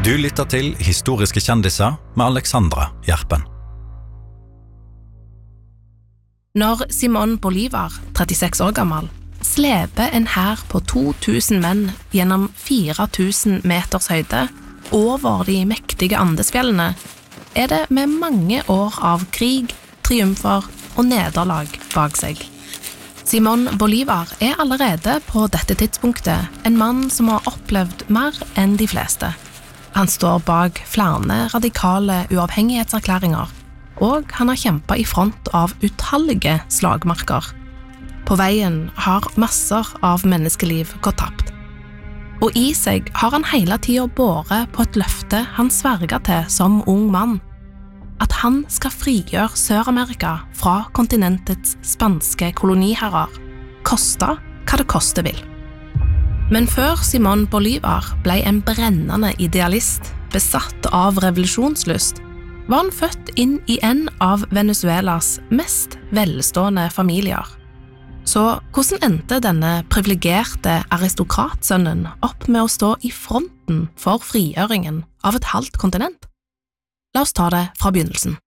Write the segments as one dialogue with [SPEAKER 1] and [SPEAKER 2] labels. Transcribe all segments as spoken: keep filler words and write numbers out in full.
[SPEAKER 1] Du lytter til Historiske kjendiser med Alexandra Gjerpen.
[SPEAKER 2] Når Simón Bolívar, trettiseks år gammel, sleper en hær på to tusen menn gjennom fire tusen meters høyde over de mektige Andesfjellene, er det med mange år av krig, triumfer og nederlag bak seg. Simón Bolívar er allerede på dette tidspunktet en mann som har opplevd mer enn de fleste. Han står bak flere radikale uavhengighetserklæringer, og han har kjempet i front av utallige slagmarker. På veien har masser av menneskeliv gått tapt. Og i seg har han hele tiden båret på et løfte han sverget til som ung mann, at han skal frigjøre Sør-Amerika fra kontinentets spanske koloniherrer, koste hva det koste vil. Men før Simón Bolívar ble en brennende idealist, besatt av revolusjonslyst, var han født inn i en av Venezuelas mest velstående familier. Så hvordan endte denne privilegerte aristokratsønnen opp med å stå i fronten for frigjøringen av et halvt kontinent? La oss ta det fra begynnelsen.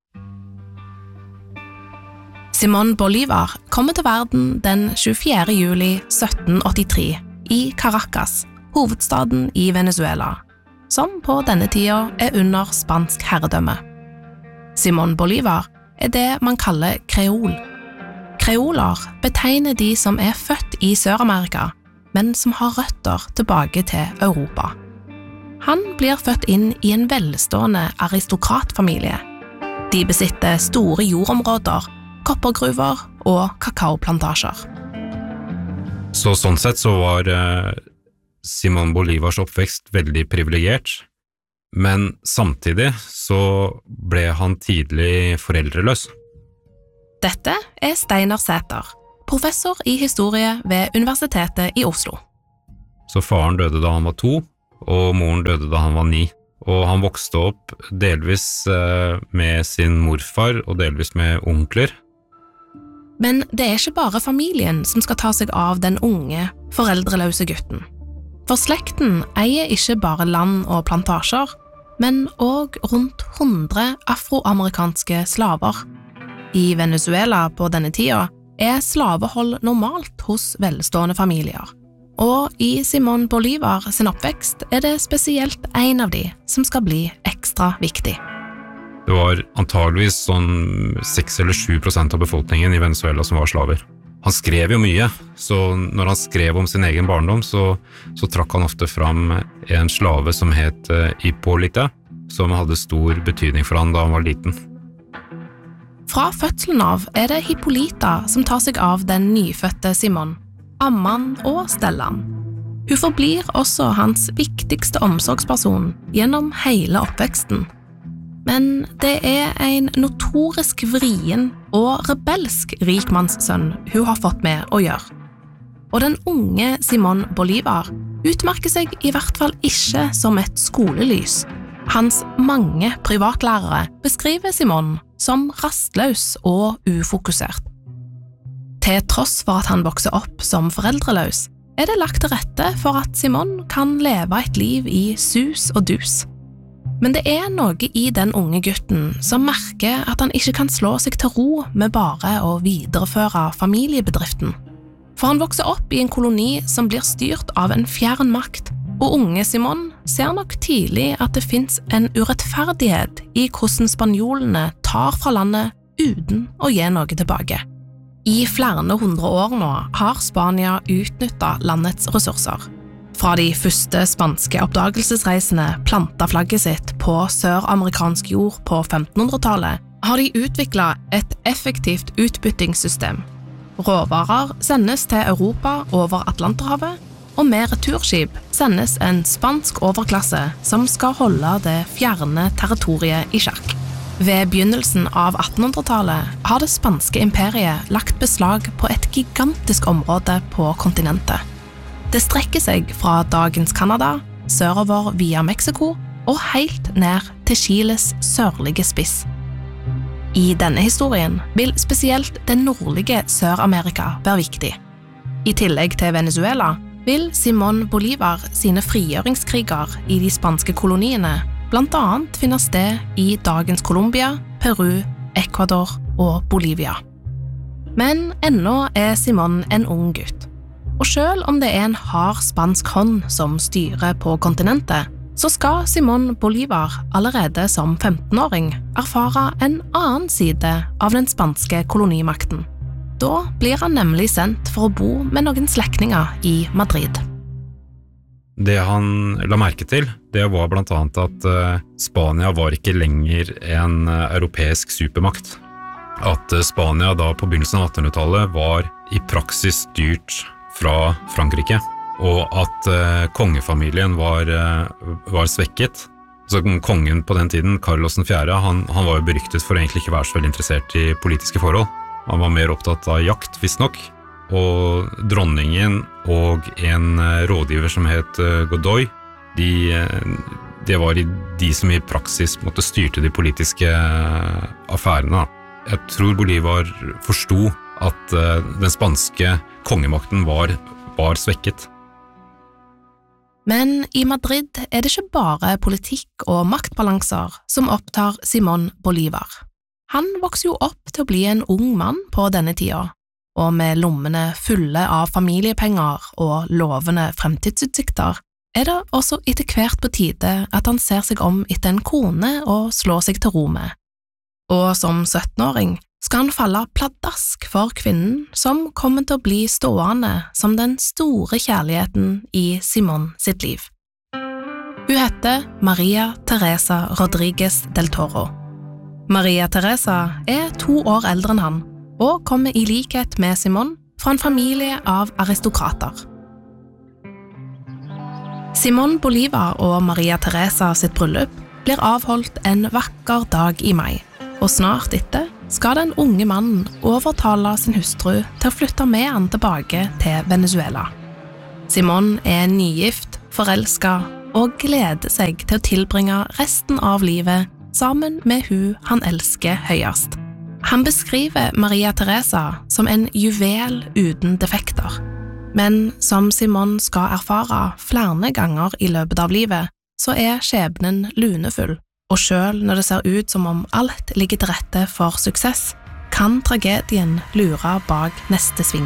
[SPEAKER 2] Simón Bolívar kommer til verden den tjuefjerde juli sytten åttitre i Caracas, hovedstaden i Venezuela, som på denne tida er under spansk herredømme. Simón Bolívar er det man kaller kreol. Kreoler betegner de som er født i Sør-Amerika, men som har røtter tilbake til Europa. Han blir født inn i en velstående aristokratfamilie. De besitter store jordområder, koppergruver og kakaoplantasjer.
[SPEAKER 3] Så sånn sett så var eh, Simón Bolívars oppvekst veldig privilegert, men samtidig så ble han tidlig foreldreløs.
[SPEAKER 2] Dette er Steinar Sæther, professor i historie ved Universitetet i Oslo.
[SPEAKER 3] Så faren døde da han var to, og moren døde da han var ni. Og han vokste opp delvis eh, med sin morfar og delvis med onkler.
[SPEAKER 2] Men det er ikke bare familien som skal ta seg av den unge, foreldreløse gutten. For slekten eier ikke bare land og plantasjer, men også rundt hundre afroamerikanske slaver. I Venezuela på denne tida er slavehold normalt hos velstående familier. Og i Simón Bolívar sin oppvekst er det spesielt en av de som skal bli ekstra viktig.
[SPEAKER 3] Det var antageligvis sånn seks eller sju prosent av befolkningen i Venezuela som var slaver. Han skrev jo mye, så når han skrev om sin egen barndom, så, så trakk han ofte fram en slave som het Hipólita, som hadde stor betydning for han da han var liten.
[SPEAKER 2] Fra fødselen av er det Hipólita som tar seg av den nyfødte Simón, amman og stellan. Hun forblir også hans viktigste omsorgsperson gjennom hele oppveksten. Men det er en notorisk vrien og rebelsk rikmannssønn hun har fått med å gjøre. Og den unge Simón Bolívar utmerker seg i hvert fall ikke som et skolelys. Hans mange privatlærere beskriver Simón som rastløs og ufokusert. Til tross for at han vokser opp som foreldreløs, er det lagt til rette for at Simón kan leve et liv i sus og dus. Men det er noe i den unge gutten som merker at han ikke kan slå seg til ro med bare å videreføre familiebedriften. For han vokser opp i en koloni som blir styrt av en fjern makt, og unge Simón ser nok tidlig at det finnes en urettferdighet i hvordan spanjolene tar fra landet uten å gi noe tilbake. I flere hundre år nå har Spania utnyttet landets ressurser. Fra de første spanske oppdagelsesreisene plantet flagget sitt på søramerikansk jord på femtenhundretallet, har de utviklet et effektivt utbyttingssystem. Råvarer sendes til Europa over Atlanterhavet, og med returskip sendes en spansk overklasse som skal holde det fjerne territoriet i sjakk. Ved begynnelsen av attenhundretallet har det spanske imperiet lagt beslag på et gigantisk område på kontinentet. Det strekker seg fra dagens Kanada, sørover via Mexico og helt ned til Chiles sørlige spiss. I denne historien vil spesielt det nordlige Sør-Amerika være viktig. I tillegg til Venezuela vil Simón Bolívar sine frigjøringskriger i de spanske koloniene blant annet finne sted i dagens Colombia, Peru, Ecuador og Bolivia. Men ennå er Simón en ung gutt. Og selv om det er en hard spansk hånd som styrer på kontinentet, så skal Simón Bolívar allerede som femtenåring erfare en annen side av den spanske kolonimakten. Da blir han nemlig sendt for å bo med noen slektninger i Madrid.
[SPEAKER 3] Det han la merke til, det var blant annet at Spania var ikke lenger en europeisk supermakt. At Spania da på begynnelsen av attenhundretallet var i praksis styrt fra Frankrike, og at uh, kongefamilien var, uh, var svekket. Så kongen på den tiden, Carlos den fjerde, han, han var jo beryktet for egentlig ikke være så veldig interessert i politiske forhold. Han var mer opptatt av jakt, visstnok. Og dronningen og en uh, rådgiver som het uh, Godoy, de, uh, det var de som i praksis måtte styrte de politiske uh, affærene. Jeg tror Bolívar forsto at uh, den spanske kongemakten var, var svekket.
[SPEAKER 2] Men i Madrid er det ikke bare politikk og maktbalanser som opptar Simón Bolívar. Han vokser jo opp til å bli en ung mann på denne tida, og med lommene fulle av familiepenger og lovende fremtidsutsikter, er det også etter hvert på tide at han ser seg om etter en kone og slår seg til ro med. Og som syttenåring skal han falle pladask for kvinnen som kommer til å bli stående som den store kjærligheten i Simón sitt liv. Hun heter Maria Teresa Rodríguez del Toro. Maria Teresa er to år eldre enn han, og kommer i likhet med Simón fra en familie av aristokrater. Simón Bolívar og Maria Teresa sitt bryllup blir avholdt en vakker dag i mai, og snart etter skal den unge mannen overtale sin hustru til å flytte med han tilbake til Venezuela. Simón er nygift, forelsket og gleder seg til å tilbringe resten av livet sammen med hun han elsker høyest. Han beskriver Maria Teresa som en juvel uten defekter, men som Simón skal erfare flere ganger i løpet av livet, så er skjebnen lunefull. Og selv når det ser ut som om alt ligger til rette for suksess, kan tragedien lure bak neste sving.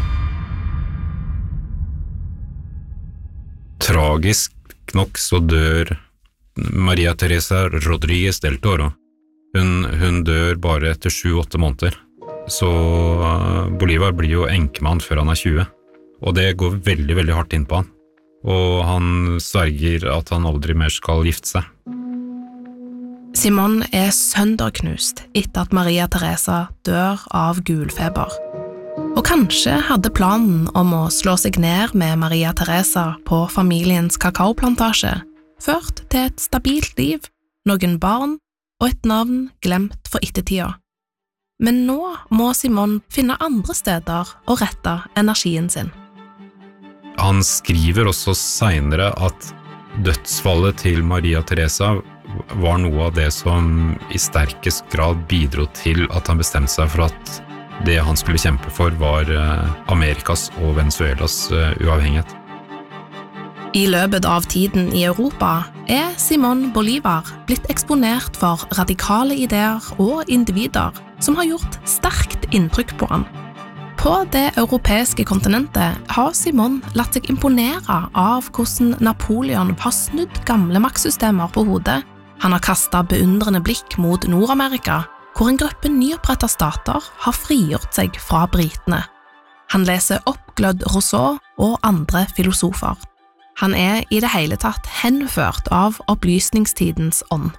[SPEAKER 3] Tragisk nok så dør Maria Teresa Rodríguez del Toro. Hun, hun dør bare etter sju-åtte måneder. Så Bolívar blir jo enkemann før han er tjue. Og det går veldig, veldig hardt inn på han. Og han sverger at han aldri mer skal gifte seg.
[SPEAKER 2] Simón er sønderknust etter at Maria Teresa dør av gulfeber. Og kanskje hadde planen om å slå seg ned med Maria Teresa på familiens kakaoplantasje ført til et stabilt liv, noen barn og et navn glemt for ettertida. Men nå må Simón finne andre steder å rette energien sin.
[SPEAKER 3] Han skriver også senere at dødsfallet til Maria Teresa var noe av det som i sterkest grad bidro til at han bestemte seg for at det han skulle kjempe for var Amerikas og Venezuelas uavhengighet.
[SPEAKER 2] I løpet av tiden i Europa er Simón Bolívar blitt eksponert for radikale ideer og individer som har gjort sterkt inntrykk på han. På det europeiske kontinentet har Simón latt seg imponere av hvordan Napoleon har snudd gamle maktsystemer på hodet. Han har kastet beundrende blikk mot Nord-Amerika, hvor en gruppe nyopprettet stater har frigjort seg fra britene. Han leser oppglødd Rousseau og andre filosofer. Han er i det hele tatt henført av opplysningstidens ånd.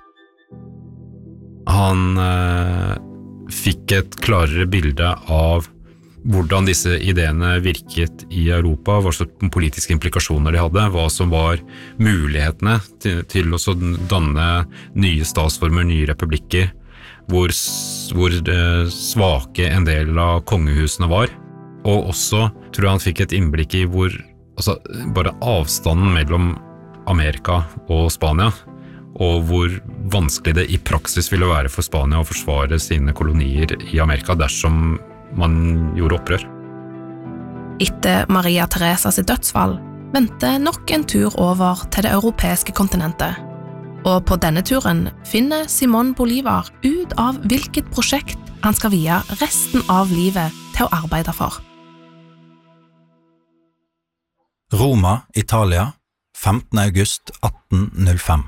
[SPEAKER 3] Han eh, fikk et klarere bilde av hvordan disse ideene virket i Europa, hva slags politiske implikasjoner de hadde, hva som var mulighetene til, til å danne nye statsformer, nye republikker, hvor, hvor svake en del av kongehusene var. Og også tror jeg han fikk et innblikk i hvor altså, bare avstanden mellom Amerika og Spania, og hvor vanskelig det i praksis ville være for Spania å forsvare sine kolonier i Amerika dersom man gjorde opprør.
[SPEAKER 2] Etter Maria Teresa sitt dødsfall venter nok en tur over til det europeiske kontinentet. Og på denne turen finner Simón Bolívar ut av hvilket prosjekt han skal vie resten av livet til å arbeide for.
[SPEAKER 1] Roma, Italia, femtende august atten null fem.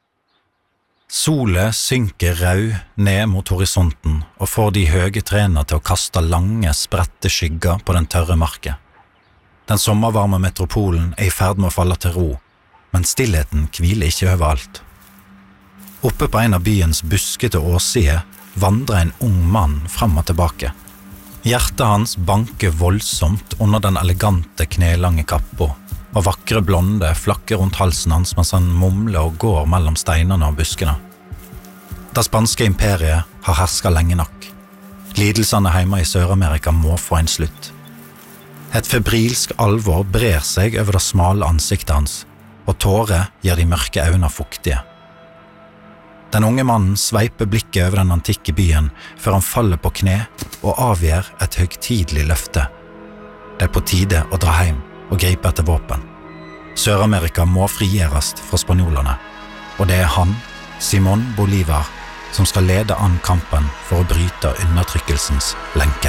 [SPEAKER 1] Solet synker rau ned mot horisonten og får de høye trærne til å kaste lange, spredte skygger på den tørre marken. Den sommervarme metropolen er i ferd med å falle til ro, men stillheten hviler ikke overalt. Oppe på en av byens buskete åssider vandrer en ung mann fram og tilbake. Hjertet hans banker voldsomt under den elegante knelange kappa, og vakre blonde flakker rundt halsen hans mens han mumler og går mellom steinene og buskene. Det spanske imperiet har hersket lenge nok. Lidelsene hjemme i Sør-Amerika må få en slutt. Et febrilsk alvor brer seg over det smale ansiktet hans, og tårer gjør de mørke øynene fuktige. Den unge mannen sveiper blikket over den antikke byen før han faller på kne og avgjør et høgtidelig løfte. Det er på tide å dra hjem og gripe etter våpen. Sør-Amerika må frigjøres fra spanjolene, og det er han, Simón Bolívar, som skal lede an kampen for å bryte undertrykkelsens lenke.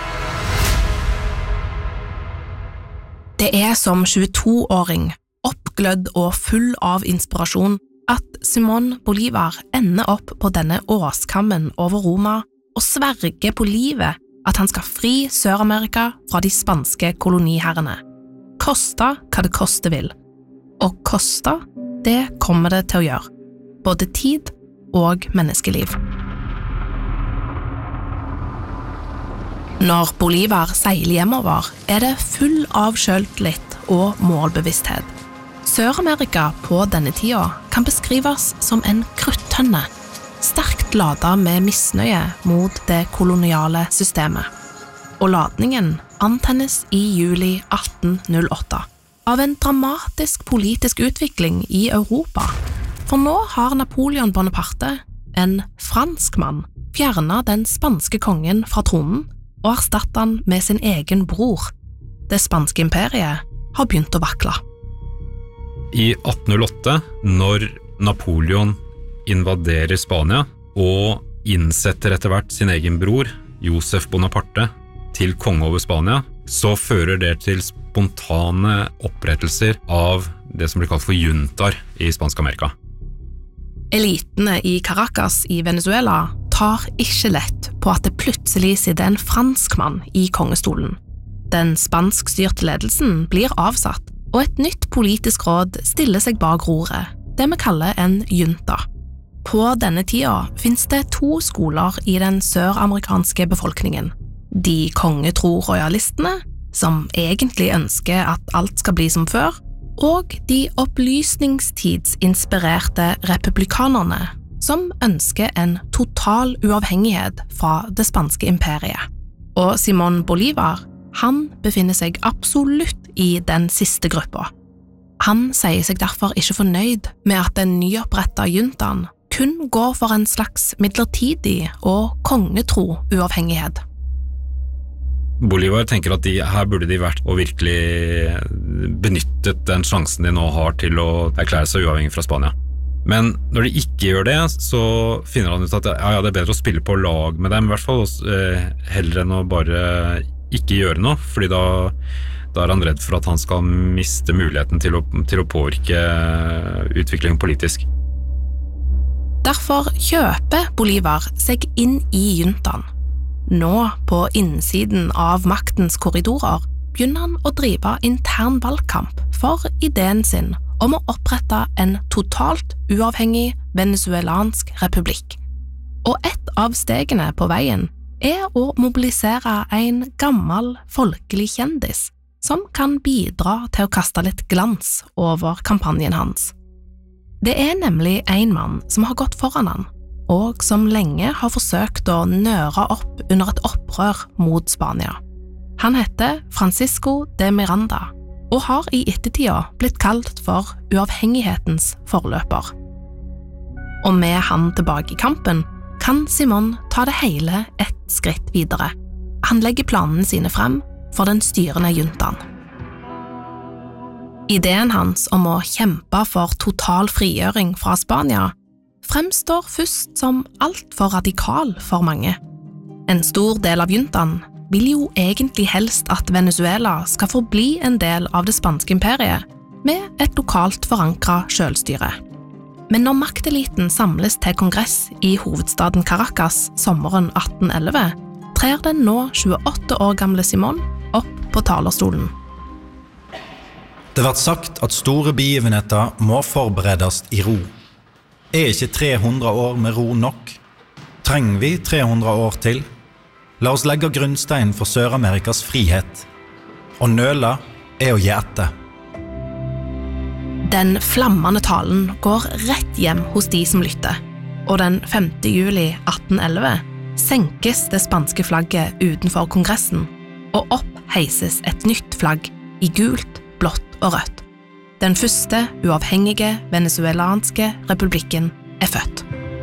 [SPEAKER 2] Det er som tjueto-åring, oppglødd og full av inspirasjon, at Simón Bolívar ender opp på denne åskammen over Roma og sverger på livet at han skal fri Sør-Amerika fra de spanske koloniherrene. Kosta hva det koste vil. Og kosta, det kommer det til å gjøre. Både tid og menneskeliv. Når Bolívar seiler hjemover, er det full av selvtillit og målbevissthet. Sør-Amerika på denne tida kan beskrives som en kruttønne, sterkt ladet med misnøye mot det koloniale systemet. Og ladningen antennes i juli atten null åtte av en dramatisk politisk utvikling i Europa. For nå har Napoleon Bonaparte, en fransk mann, fjernet den spanske kongen fra tronen og erstattet han med sin egen bror. Det spanske imperiet har begynt å vakle.
[SPEAKER 3] I atten null åtte, når Napoleon invaderer Spania og innsetter etter hvert sin egen bror, Josef Bonaparte, til konge over Spania, så fører det til spontane opprettelser av det som blir kalt for juntaer i Spansk Amerika.
[SPEAKER 2] Elitene i Caracas i Venezuela tar ikke lett på at det plutselig sitter en franskmann i kongestolen. Den spanskstyrte ledelsen blir avsatt, og et nytt politisk råd stiller seg bak roret, det vi kaller en junta. På denne tida finnes det to skoler i den søramerikanske befolkningen. De kongetro-royalistene, som egentlig ønsker at alt skal bli som før, og de opplysningstidsinspirerte republikanerne, som ønsker en total uavhengighet fra det spanske imperiet. Og Simón Bolívar, han befinner seg absolutt i den siste gruppa. Han sier seg derfor ikke fornøyd med at den nyopprettet juntaen kun går for en slags midlertidig og kongetro uavhengighet.
[SPEAKER 3] Bolívar tenker at de, her burde de vært og virkelig benyttet den sjansen de nå har til å erklære seg uavhengig fra Spania. Men når de ikke gjør det, så finner han ut at ja, ja, det er bedre å spille på lag med dem i hvert fall, heller enn å bare ikke gjøre noe, fordi da, da er han redd for at han skal miste muligheten til å, til å påvirke utviklingen politisk.
[SPEAKER 2] Derfor kjøper Bolívar seg inn i juntaen. Nå, på innsiden av maktens korridorer, begynner han å drive intern valgkamp for ideen sin om å opprette en totalt uavhengig venezuelansk republikk. Og et av stegene på veien er å mobilisere en gammel folkelig kjendis som kan bidra til å kaste litt glans over kampanjen hans. Det er nemlig en mann som har gått foran han, og som lenge har forsøkt å nøre opp under et opprør mot Spania. Han heter Francisco de Miranda, og har i ettertida blitt kalt for uavhengighetens forløper. Og med han tilbake i kampen, kan Simón ta det hele ett skritt videre. Han legger planene sine frem for den styrende juntaen. Ideen hans om å kjempe for total frigjøring fra Spania fremstår først som alt for radikal for mange. En stor del av juntaen vil jo egentlig helst at Venezuela skal forbli en del av det spanske imperiet, med et lokalt forankret selvstyre. Men når makteliten samles til kongress i hovedstaden Caracas sommeren atten elleve, trer den nå tjueåtte år gamle Simón opp på talerstolen.
[SPEAKER 1] Det har vært sagt at store begivenheter må forberedes i ro. Er ikke tre hundre år med ro nok? Trenger vi tre hundre år til? La oss legge grunnsteinen for Sør-Amerikas frihet. Og nøle er å gi etter.
[SPEAKER 2] Den flammende talen går rett hjem hos de som lytter, og den femte juli atten elleve senkes det spanske flagget utenfor kongressen, og opp heises et nytt flagg i gult, blått og rødt. Den første uavhengige venezuelanske republikken er født.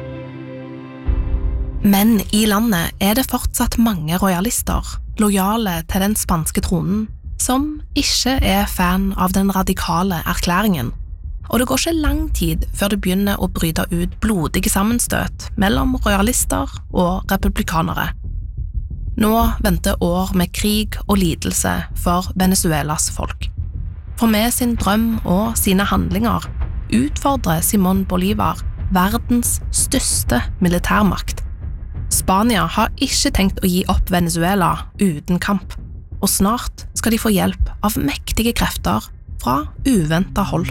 [SPEAKER 2] Men i landet er det fortsatt mange royalister, lojale til den spanske tronen, som ikke er fan av den radikale erklæringen, og det går ikke lang tid før det begynner å bryte ut blodige sammenstøt mellom royalister og republikanere. Nå venter år med krig og lidelse for Venezuelas folk. For med sin drøm og sine handlinger utfordrer Simón Bolívar verdens største militærmakt. Spania har ikke tenkt å gi opp Venezuela uten kamp, og snart skal de få hjelp av mektige krefter fra uventet hold.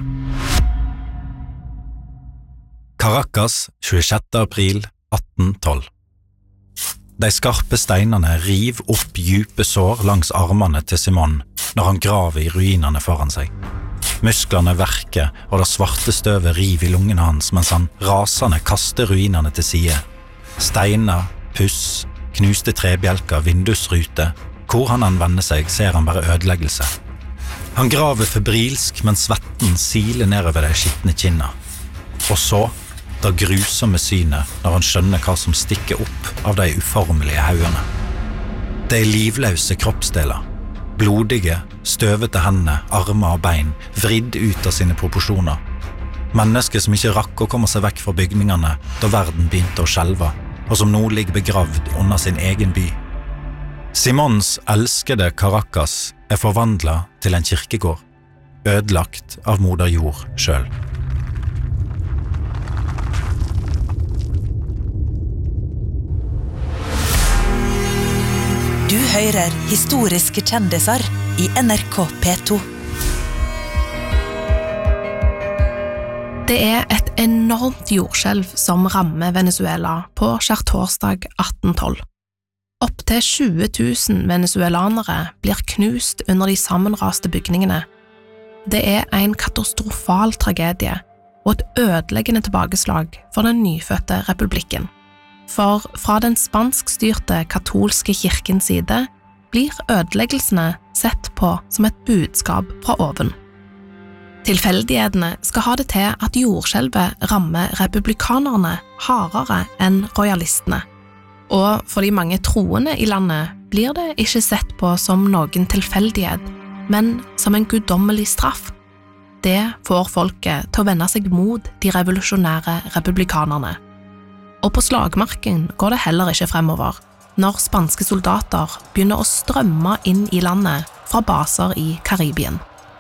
[SPEAKER 1] Caracas, tjuesjette april atten tolv. De skarpe steinene riv opp dype sår langs armene til Simón når han graver i ruinene foran seg. Musklene verker, og det svarte støvet riv i lungene hans mens han rasende kaster ruinene til side. Steiner, puss, knuste trebjelker, vindusruter. Hvor han anvender seg, ser han bare ødeleggelse. Han graver febrilsk, men svetten siler nedover de skittne kinna. Og så det grusomme synet når han skjønner hva som stikker opp av de uformelige haugene. De livløse kroppsdeler, blodige, støvete hender, armer og bein, vridd ut av sine proporsjoner. Mennesker som ikke rakk å komme seg vekk fra bygningene da verden begynte å skjelve, og som nå ligger begravd under sin egen by. Simóns elskede Caracas er forvandlet til en kirkegård, ødelagt av moder jord selv.
[SPEAKER 4] Du hører historiske kjendiser i N R K P to.
[SPEAKER 2] Det er et enormt jordskjelv som rammer Venezuela på skjærtorsdag atten tolv. Opp til tjue tusen venezuelanere blir knust under de sammenraste bygningene. Det er en katastrofal tragedie og et ødeleggende tilbakeslag for den nyfødte republikken. For fra den spanskstyrte katolske kirkens side blir ødeleggelsene sett på som et budskap fra oven. Tilfeldighetene skal ha det til at jordskjelvet rammer republikanerne hardere enn royalistene, og for de mange troende i landet blir det ikke sett på som noen tilfeldighet, men som en guddommelig straff. Det får folket til å vende seg mot de revolusjonære republikanerne. Og på slagmarken går det heller ikke fremover, når spanske soldater begynner å strømme inn i landet fra baser i Karibien.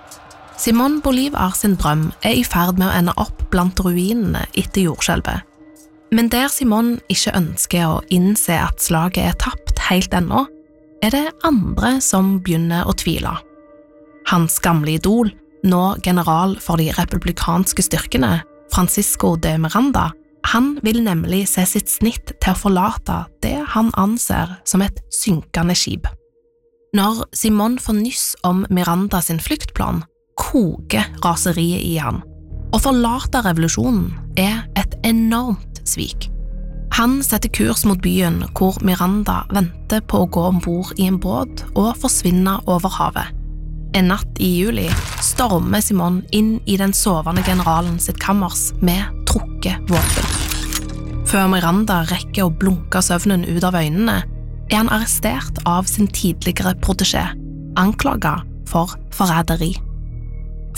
[SPEAKER 2] Simón Bolívar sin drøm er i ferd med å ende opp blant ruinene etter jordskjelvet. Men der Simón ikke ønsker å innse at slaget er tapt helt ennå, er det andre som begynner å tvile. Hans gamle idol, nå general for de republikanske styrkene, Francisco de Miranda, han vil nemlig se sitt snitt til å forlate det han anser som et synkende skip. Når Simón får nyss om Miranda sin flyktplan, koker raseriet i han. Å forlate revolusjonen er et enormt svik. Han setter kurs mot byen hvor Miranda venter på å gå ombord i en båt og forsvinne over havet. En natt i juli stormer Simón inn i den sovende generalen sitt kammers med trukket våpen. Før Miranda rekker å blunke søvnen ut av øynene, er han arrestert av sin tidligere protégé, anklaget for forræderi.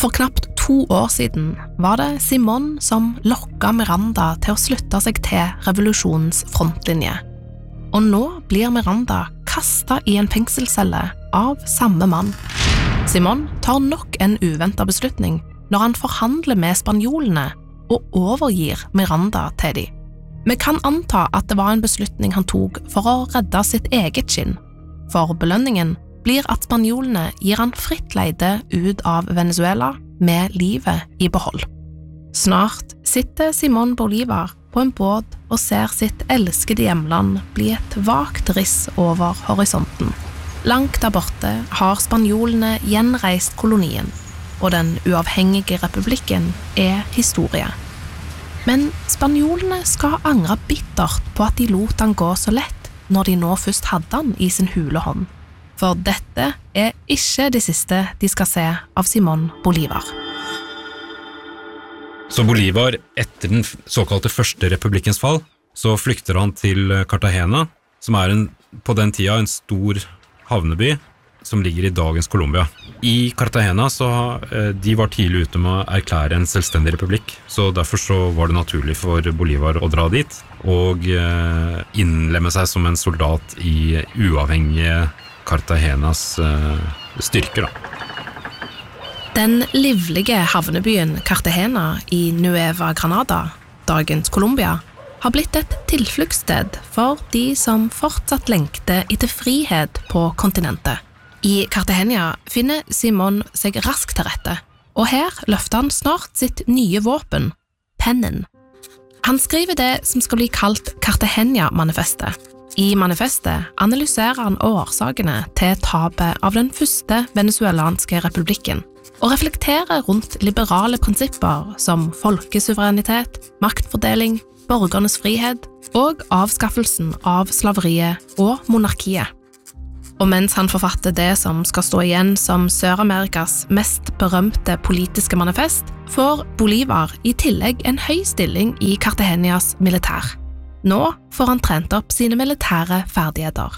[SPEAKER 2] For knapt to år siden var det Simone som lokket Miranda til å slutte seg til revolusjonens frontlinje. Og nå blir Miranda kastet i en fengselscelle av samme mann. Simone tar nok en uventet beslutning når han forhandler med spanjolene og overgir Miranda til dem. Vi kan anta at det var en beslutning han tok for å redde sitt eget skinn, for belønningen blir at spanjolene gir han fritt leide ut av Venezuela med livet i behold. Snart sitter Simón Bolívar på en båt og ser sitt elskede hjemland bli et vagt riss over horisonten. Langt der borte har spanjolene gjenreist kolonien, og den uavhengige republikken er historie. Men spanjolene skal angre bittert på at de lot han gå så lett når de nå først hadde han i sin hule hånd. For dette er ikke det siste de skal se av Simón Bolívar.
[SPEAKER 3] Så Bolívar, etter den såkalte første republikkens fall, så flykter han til Cartagena, som er en, på den tida en stor havneby som ligger i dagens Colombia. I Cartagena så de var tidlig ute med å erklære en selvstendig republikk, så derfor så var det naturlig for Bolívar å dra dit og innlemme seg som en soldat i uavhengige Cartagenas styrker da.
[SPEAKER 2] Den livlige havnebyen Cartagena i Nueva Granada, dagens Colombia, har blitt et tilfluktssted for de som fortsatt lengter etter frihet på kontinentet. I Cartagena finner Simón seg raskt til rette, og her løfter han snart sitt nye våpen, pennen. Han skriver det som skal bli kalt Cartagena-manifestet. I manifestet analyserer han årsakene til tapet av den første venezuelanske republikken, og reflekterer rundt liberale prinsipper som folkesuverenitet, maktfordeling, borgernes frihet og avskaffelsen av slaveriet og monarkiet. Og mens han forfatter det som skal stå igjen som Sør-Amerikas mest berømte politiske manifest, får Bolívar i tillegg en høy stilling i Cartagenas militær. Nå får han trent opp sine militære ferdigheter.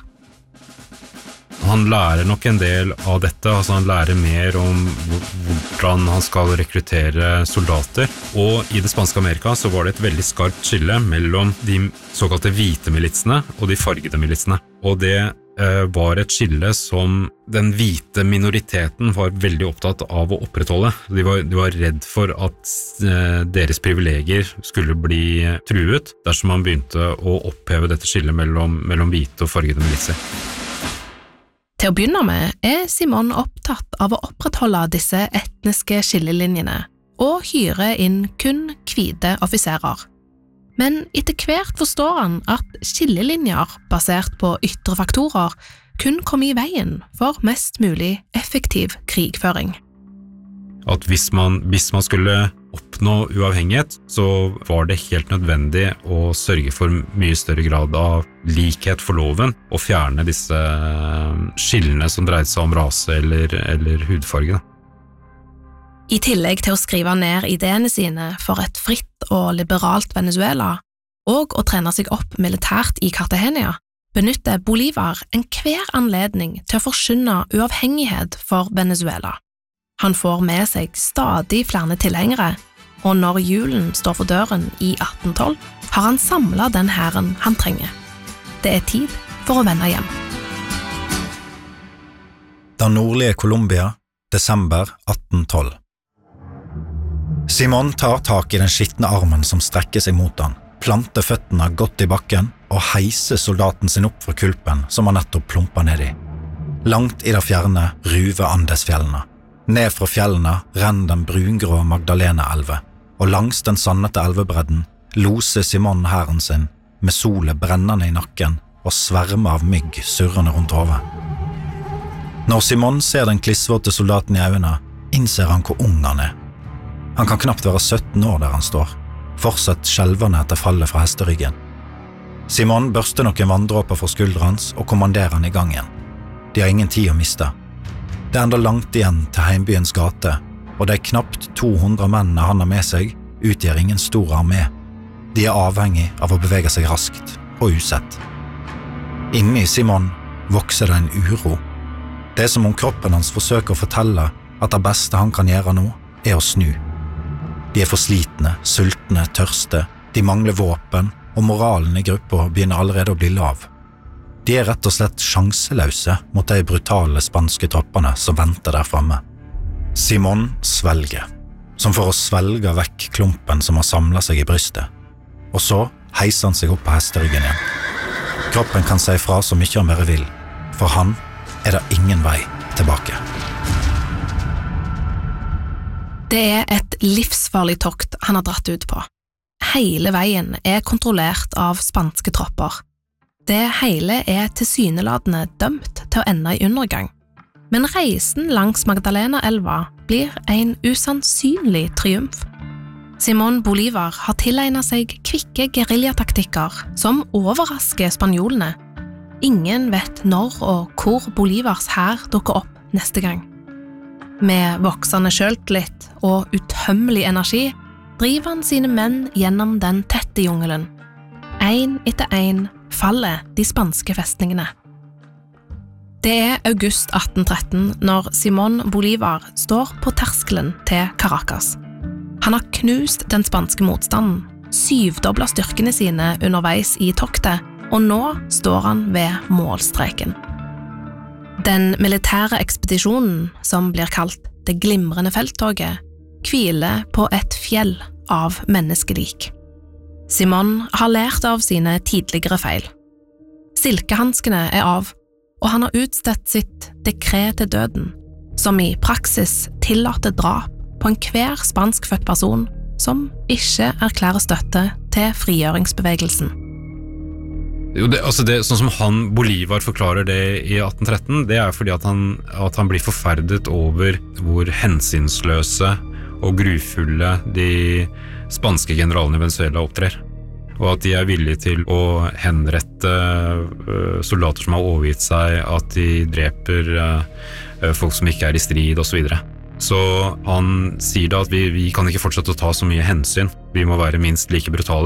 [SPEAKER 3] Han lærer nok en del av dette, altså han lærer mer om hvordan han skal rekruttere soldater, og i det spanske Amerika så var det et veldig skarpt skille mellom de såkalte hvite militsene og de fargede militsene, og det eh, var et skille som den hvite minoriteten var veldig opptatt av å opprettholde. De var, de var redd for at eh, deres privilegier skulle bli truet dersom man begynte å oppheve dette skillet mellom, mellom hvite og fargede militser.
[SPEAKER 2] Til å begynne med er Simón opptatt av å opprettholde disse etniske skillelinjene og hyre inn kun hvite offiserer. Men etter hvert forstår han at skillelinjer basert på ytre faktorer kun kommer i veien for mest mulig effektiv krigføring.
[SPEAKER 3] At hvis man, hvis man skulle oppnå uavhengighet, så var det helt nødvendig å sørge for mye større grad av likhet for loven og fjerne disse skillene som dreide seg om rase eller, eller hudfarge.
[SPEAKER 2] I tillegg til å skrive ned ideene sine for et fritt og liberalt Venezuela, og å trene seg opp militært i Cartagena, benytter Bolívar enhver anledning til å forkynne uavhengighet for Venezuela. Han får med seg stadig flere tilhengere, og når julen står for døren i atten tolv, har han samlet den hæren han trenger. Det er tid for å vende hjem.
[SPEAKER 1] Det nordlige Colombia, desember atten tolv. Simón tar tak i den skitne armen som strekker seg mot han, planter føttene godt i bakken og heiser soldaten sin opp fra kulpen som han nettopp plumper ned i. Langt i det fjerne ruver Andesfjellene. Ned fra fjellene renner den brungrå Magdalena-elve, og langs den sannete elvebredden loser Simón hæren sin med solet brennende i nakken og svermer av mygg surrende rundt hodet. Når Simón ser den klissvåte soldaten i øynene, innser han hvor ung han er. Han kan knapt være sytten år der han står, fortsatt skjelvende etter fallet fra hesteryggen. Simón børster noen vanndråper fra skulderen hans og kommanderer han i gang igjen. De har ingen tid å miste. Det er enda langt igjen til heimbyens gate, og de knapt to hundre mennene han har med seg utgjør ingen stor armé. De er avhengig av å bevege seg raskt og usett. Inni Simón vokser det en uro. Det er som om kroppen hans forsøker å fortelle at det beste han kan gjøre nå er å snu. De er for slitne, sultne, tørste, de mangler våpen, og moralen i gruppa begynner allerede å bli lav. De er rett og slett sjanseløse mot de brutale spanske troppene som venter der fremme. Simon svelger, som for å svelge vekk klumpen som har samlet seg i brystet, og så heiser han seg opp på hesteryggen igjen. Kroppen kan si fra så mye han bare vil, for han er det ingen vei tilbake.
[SPEAKER 2] Det er et livsfarlig tokt han har dratt ut på. Hele veien er kontrollert av spanske tropper. Det hele er tilsynelatende dømt til å ende i undergang. Men reisen langs Magdalena-elva blir en usannsynlig triumf. Simón Bolívar har tilegnet seg kvikke guerriljataktikker som overrasker spanjolene. Ingen vet når og hvor Bolívars hær dukker opp neste gang. Med voksende selvtillit og utømmelig energi driver han sine menn gjennom den tette jungelen. En etter en faller de spanske festningene. Det er august atten tretten når Simón Bolívar står på terskelen til Caracas. Han har knust den spanske motstanden, syvdoblet styrkene sine underveis i toktet, og nå står han ved målstreken. Den militære ekspedisjonen, som blir kalt det glimrende felttoget, hviler på et fjell av menneskelik. Simón har lært av sine tidligere feil. Silkehanskene er av, og han har utstedt sitt dekret til døden, som i praksis tillater drap på enhver spanskfødt person som ikke erklærer støtte til frigjøringsbevegelsen.
[SPEAKER 3] Jo, det, altså det, sånn som han, Bolívar, forklarer det i atten tretten, det er fordi at han, at han blir forferdet over hvor hensynsløse og grufulle de spanske generalene i Venezuela opptrer, og at de er villige til å henrette soldater som har overgitt seg, at de dreper folk som ikke er i strid, og så videre. Så han sier da at vi, vi kan ikke fortsette å ta så mye hensyn, vi må være minst like brutale.